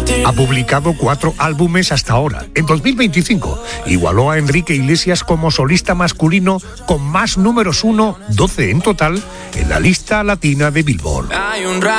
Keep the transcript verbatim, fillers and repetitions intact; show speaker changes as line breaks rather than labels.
Ha publicado cuatro álbumes hasta ahora. En dos mil veinticinco igualó a Enrique Iglesias como solista masculino con más números uno, doce en total, en la lista latina de Billboard.